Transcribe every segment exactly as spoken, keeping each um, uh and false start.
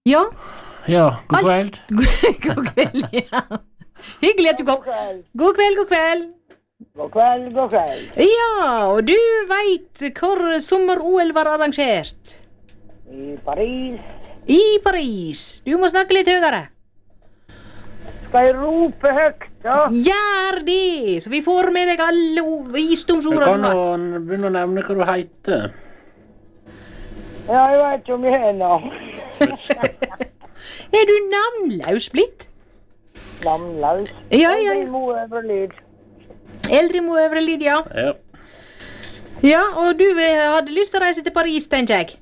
Ja. Ja, god kveld. God kveld, ja. Hyggelig at du kom. God kveld, god kveld. God kveld, god kveld. Ja, og du vet hvor sommer-O L var arrangert? I Paris. I Paris. Du må snakke litt høyere. Skal jeg rope høyt, da? Gjør det, så vi får med deg alle o- Du visdomsordene. kan jo begynne å nevne hva du heter. Ja, jeg vet ikke om jeg har navn. Er du navnløs blitt? Navnløs. Ja, ja, Jeg ja. må over lyd. Eldre må øvre lyd, ja. Ja. Ja, og du eh, hadde lyst til å reise til Paris, tenker jeg.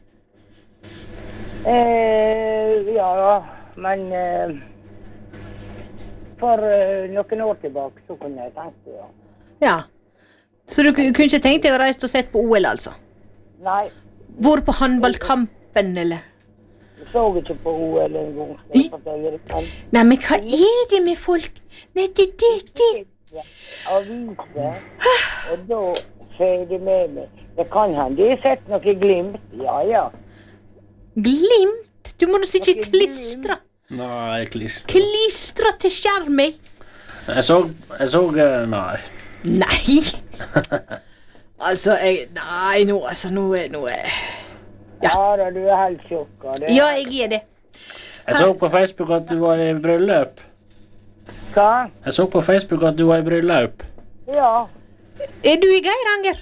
Eh, ja, ja, men eh, for eh, noen år tilbake så kunne jeg tenkt det, ja. Ja. Så du ku- kunne ikke tenkt deg å reise og sett på O L, altså? Nei, Vært på håndballkampen, eller? jeg så ikke på O L en gang. I- så at jeg er en Nei, men hva er det med folk? Nei, det, det, det. aviser, og da ser de med meg. Det kan hende jeg har sett noe glimt, ja, ja. Glimt? Du må nå ikke Noe klistre. Nei, klister. Klistre til skjermen. Jeg så, jeg så, eh, nei. Nei. Altså, jeg, nei, nå, altså, nå, er- nå er... Ja, da, du er helt sjokka. Det. Ja, jeg er det. Jeg så på Facebook at du var i bryllup. Hva? Jeg så på Facebook at du var i bryllup. Ja. Er du i Geiranger?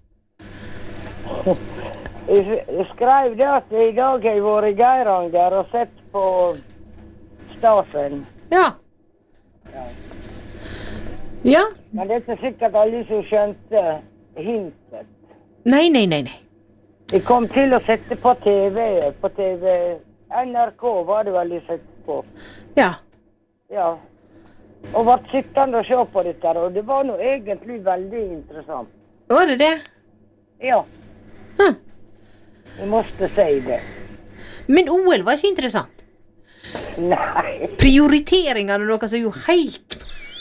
Jeg, jeg skrev det at i dag har jeg vært i Geiranger og sett på Stasen. Ja. Ja. Men det er ikke sikkert alle som skjønte hintet. Nei, nei, nei, nei. Jeg kom til å sette på T V, på T V. N R K var det vel jeg sette på. Ja. Ja. Og ble sittende og se på dette, og det var nå egentlig veldig interessant. Var det det? Ja, Hm. jeg måtte si det. Men O L var ikke interessant. Nei, Prioriteringene deres er jo helt...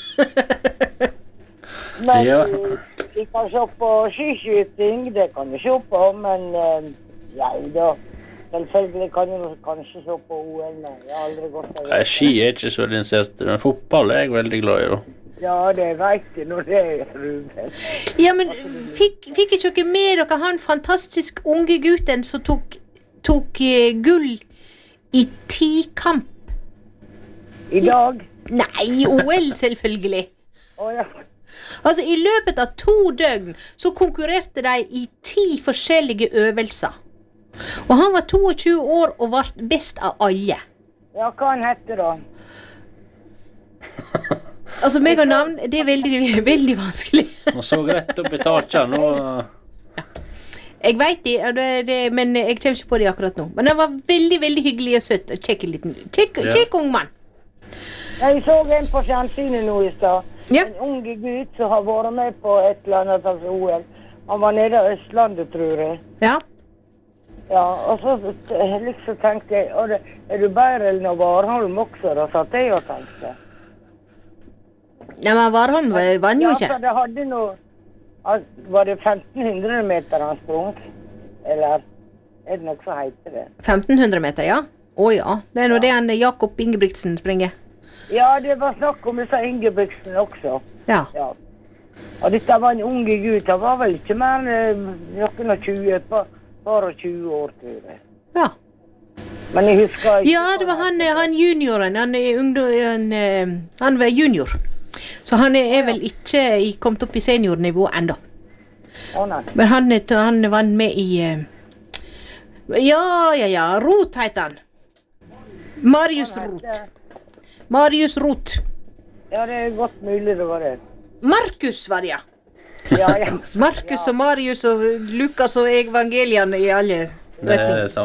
men Ja. eh, jeg kan se på skiskyting, det kan jeg se på, men eh, ja da. Selvfølgelig kan jeg kanskje se på O L, men jeg har aldri gått der. Nei, ski er ikke så veldig interessert, men fotball er jeg veldig glad i, da. Ja, det vet jeg når det er, Ruben. Ja, men fikk, fikk ikke dere med dere han fantastisk unge gutten som tok, tok eh, gull i tikamp? I dag? Nei, i O L selvfølgelig. Å ja. Altså, i løpet av to døgn så konkurrerte de i ti forskjellige øvelser. Og han var tjueto år og ble best av alle. Ja, hva han heter da? Altså, meg og navn, det er veldig, veldig vanskelig. Han så rett opp i taket nå. Jeg vet det, og det, det, men jeg kommer ikke på det akkurat nå. Men han var veldig, veldig hyggelig og søtt. Og kjekk liten, kjekk, Ja. kjekk ung mann. Jeg så en på fjernsynet nå i stad. Ja. En unge gutt som har vært med på et eller annet av O L. Han var nede av Østlandet, tror jeg. Ja. Ja, og så eh, liksom tenkte jeg, «Å, det- er du bedre enn å Warholm også? Da satt jeg og tenkte. Nei, men Warholm vann jo Ja, ikke. for det hadde noe, al- var det femten hundre meter han sprang? Eller er det noe som heter det? femten hundre meter, ja. Å ja, det er nå det han Jakob Ingebrigtsen springer. Ja, det var snakk om disse Ingebrigtsen også. Ja. Ja. Og dette var en unge gutt, han var vel ikke mer enn eh, noen og tjue, pa- bare tjue år, tror jeg. Ja. Men jeg husker ikke. Ja, det var han, han junioren, han er ungdom, han, eh, han var junior. Så han er, er vel ikke i, kommet opp i seniornivå enda. Å nei. Men han, er- han var med i... eh, Ja, ja, ja, Rot heter han. Marius Rot. Marius Rot. Ja, det er godt mulig det var det. Markus var det, ja. Ja, ja. Markus og Marius og Lukas og evangeliene i alle Det er retninger. det